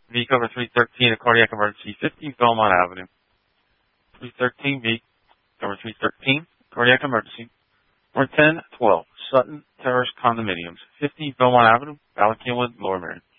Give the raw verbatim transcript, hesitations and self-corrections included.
V cover three thirteen, a cardiac emergency, fifteen Belmont Avenue. three thirteen V, cover three thirteen, cardiac emergency. Or ten twelve, Sutton Terrace Condominiums, fifteen Belmont Avenue, Ballackinwood, Lower Merion.